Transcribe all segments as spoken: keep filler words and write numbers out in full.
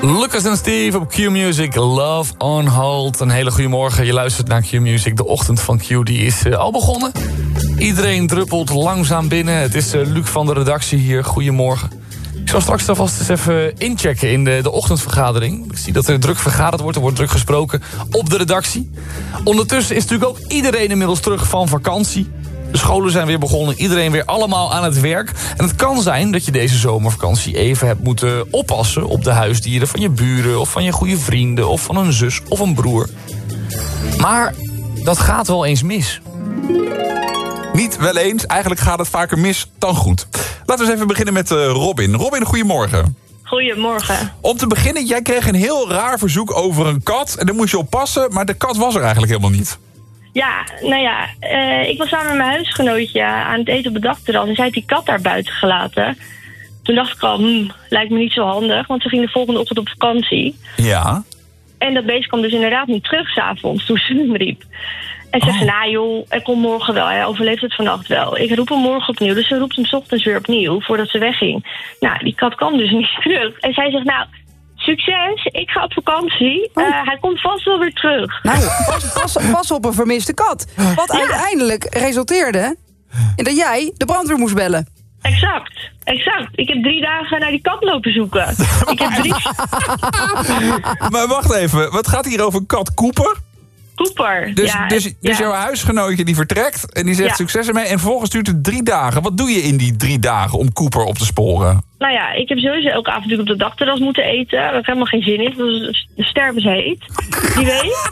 Lucas en Steve op Q-Music, Love on Hold. Een hele goede morgen, je luistert naar Q-Music. De ochtend van Q die is uh, al begonnen. Iedereen druppelt langzaam binnen. Het is uh, Luc van de redactie hier, goedemorgen. Ik zal straks alvast eens even inchecken in de, de ochtendvergadering. Ik zie dat er druk vergaderd wordt, er wordt druk gesproken op de redactie. Ondertussen is natuurlijk ook iedereen inmiddels terug van vakantie. De scholen zijn weer begonnen, iedereen weer allemaal aan het werk. En het kan zijn dat je deze zomervakantie even hebt moeten oppassen op de huisdieren van je buren of van je goede vrienden of van een zus of een broer. Maar dat gaat wel eens mis. Niet wel eens, eigenlijk gaat het vaker mis dan goed. Laten we eens even beginnen met uh, Robin. Robin, goedemorgen. Goedemorgen. Om te beginnen, jij kreeg een heel raar verzoek over een kat. En daar moest je op passen, maar de kat was er eigenlijk helemaal niet. Ja, nou ja, uh, ik was samen met mijn huisgenootje aan het eten op het dakterras en zij had die kat daar buiten gelaten. Toen dacht ik al, hm, lijkt me niet zo handig, want ze ging de volgende ochtend op vakantie. Ja. En dat beest kwam dus inderdaad niet terug 's avonds toen ze hem riep. En ze oh. zei, nou joh, hij komt morgen wel, hij overleeft het vannacht wel. Ik roep hem morgen opnieuw, dus ze roept hem 's ochtends weer opnieuw voordat ze wegging. Nou, die kat kwam dus niet terug. En zij zegt, nou, succes, ik ga op vakantie. Uh, oh. Hij komt vast wel weer terug. Nou, pas, pas, pas op een vermiste kat. Wat ja. uiteindelijk resulteerde in dat jij de brandweer moest bellen. Exact, exact. Ik heb drie dagen naar die kat lopen zoeken. Ik heb drie... Maar wacht even, wat gaat hier over kat Cooper? Cooper, Dus, ja. dus, dus ja. jouw huisgenootje die vertrekt en die zegt ja. succes ermee. En vervolgens duurt het drie dagen. Wat doe je in die drie dagen om Cooper op te sporen? Nou ja, ik heb sowieso elke avond natuurlijk op de dakterras moeten eten. Daar heb ik helemaal geen zin in. Dat is stervensheet. Wie weet.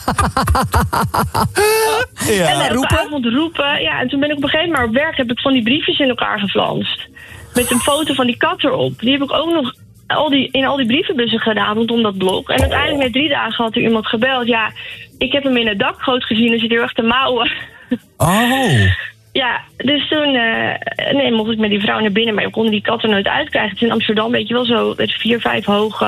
Ja. En elke roepen. avond roepen. Ja, en toen ben ik op een gegeven moment op werk heb ik van die briefjes in elkaar geflanst. Met een foto van die kat erop. Die heb ik ook nog al die, in al die brievenbussen gedaan rondom dat blok. En uiteindelijk na drie dagen had er iemand gebeld. Ja, ik heb hem in het dakgoot gezien en zit heel erg te mouwen. Oh. Ja, dus toen uh, nee, mocht ik met die vrouw naar binnen, maar we konden die kat er nooit uitkrijgen. Het is in Amsterdam, weet je wel, zo het vier, vijf hoge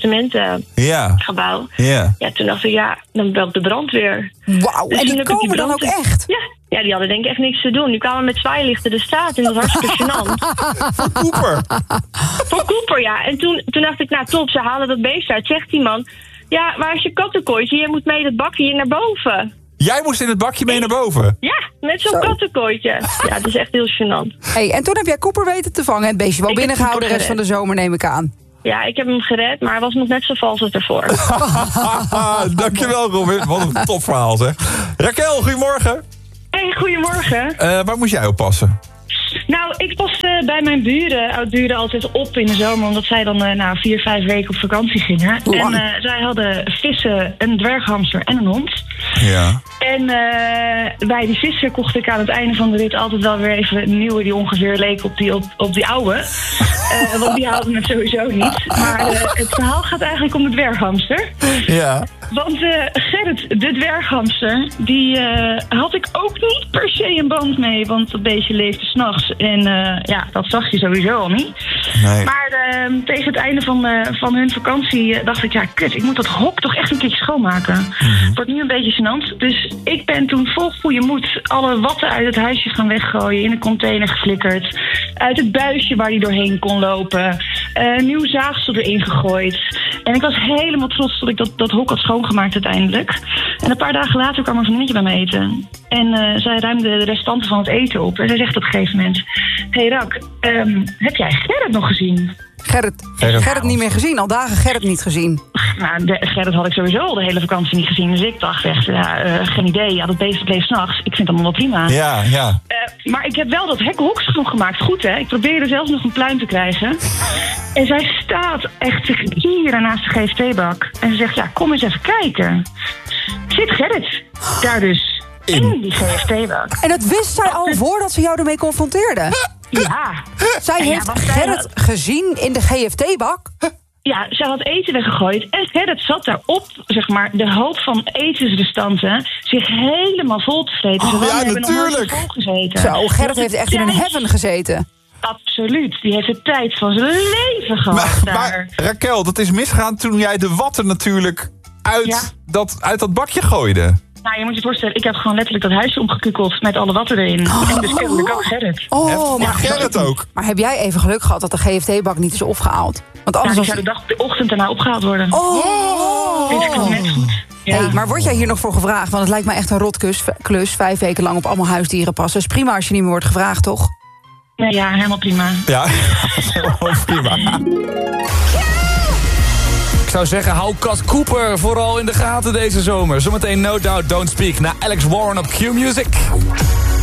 appartementengebouw. Ja. Ja. Ja, toen dacht ik, ja, dan bel ik de brandweer. Wauw, Dus en toen die heb ik komen dan ook brandweer- echt? Ja. Ja, die hadden denk ik echt niks te doen. Die kwamen met zwaailichten de straat in, dat was hartstikke gênant. Cooper. Voor Cooper, ja. En toen, toen dacht ik, nou top, ze halen dat beest uit. Zegt die man, ja, waar is je kattenkooitje? Je moet mee dat bakje hier naar boven. Jij moest in het bakje mee naar boven? Ja, met zo'n Zo. kattenkooitje. Ja, dat is echt heel gênant. Hey, en toen heb jij Cooper weten te vangen. Het beestje wel Ik heb binnengehouden de rest van Cooper de zomer, neem ik aan. Ja, ik heb hem gered, maar hij was nog net zo vals als ervoor. Dankjewel, Robin. Wat een topverhaal, zeg. Raquel, goedemorgen. Hey, goedemorgen. Uh, waar moest jij op passen? Nou, ik paste bij mijn buren, oud-buren, altijd op in de zomer, omdat zij dan uh, nou, vier, vijf weken op vakantie gingen. Lang. En uh, zij hadden vissen, een dwerghamster en een hond. Ja. En uh, bij die vissen kocht ik aan het einde van de rit altijd wel weer even een nieuwe die ongeveer leek op die, op, op die oude. Uh, want die haalden het sowieso niet. Maar uh, het verhaal gaat eigenlijk om de dwerghamster. Ja. Want uh, Gerrit, de dwerghamster, die uh, had ik ook niet per se een band mee. Want dat beestje leefde 's nachts. En uh, ja, dat zag je sowieso al niet. Nee. Maar uh, tegen het einde van, uh, van hun vakantie uh, dacht ik, ja kut, ik moet dat hok toch echt een keertje schoonmaken. Mm-hmm. Wordt nu een beetje gênant. Dus ik ben toen vol goede moed alle watten uit het huisje gaan weggooien. In een container geflikkerd. Uit het buisje waar hij doorheen kon lopen. Uh, nieuw zaagsel erin gegooid. En ik was helemaal trots dat ik dat, dat hok had schoongemaakt uiteindelijk. En een paar dagen later kwam een vriendinnetje bij me eten. En uh, zij ruimde de restanten van het eten op. En zij zegt op een gegeven moment: hey Rak, um, heb jij Gerrit nog gezien? Gerrit, Gerrit. Gerrit niet meer gezien. Al dagen Gerrit niet gezien. Nou, de, Gerrit had ik sowieso al de hele vakantie niet gezien. Dus ik dacht echt, ja, uh, geen idee. Ja, dat beest bleef 's nachts. Ik vind het allemaal wel prima. Ja, ja. Uh, maar ik heb wel dat hek-hok schoongemaakt. Goed, hè? Ik probeerde zelfs nog een pluim te krijgen. En zij staat echt hier naast de G F T-bak. En ze zegt, ja, kom eens even kijken. Zit Gerrit daar dus in, in die G F T-bak? En dat wist zij al voordat ze jou ermee confronteerde. Ja. Zij En ja, heeft wat zij Gerrit had- gezien in de G F T-bak. Ja, ze had eten weggegooid. En Gerrit zat daarop, zeg maar, de hoop van etensrestanten zich helemaal vol te vreten. Ze Oh, ja, hebben nog nooit natuurlijk. zo vol gezeten. Zo, Gerrit Dat heeft echt in een tijd- heaven gezeten. Absoluut. Die heeft de tijd van zijn leven gehad Maar, daar. maar Raquel, dat is misgegaan toen jij de watten natuurlijk uit, Ja. dat, uit dat bakje gooide. Nou, je moet je voorstellen, ik heb gewoon letterlijk dat huisje omgekukeld met alle watten erin. Oh. En dus kennelijk ook Gerrit. Oh, maar, Gerrit ook. maar heb jij even geluk gehad dat de G F T-bak niet is opgehaald? Want Nou, anders die was... zou de dag, de ochtend daarna opgehaald worden. Oh! Dit is net goed. Ja. Hey, maar word jij hier nog voor gevraagd? Want het lijkt me echt een rotklus, klus, vijf weken lang op allemaal huisdieren passen. Is prima als je niet meer wordt gevraagd, toch? Nee, ja, helemaal prima. Ja, prima. Ik zou zeggen, hou Kat Cooper vooral in de gaten deze zomer. Zometeen No Doubt Don't Speak naar Alex Warren op Q Music.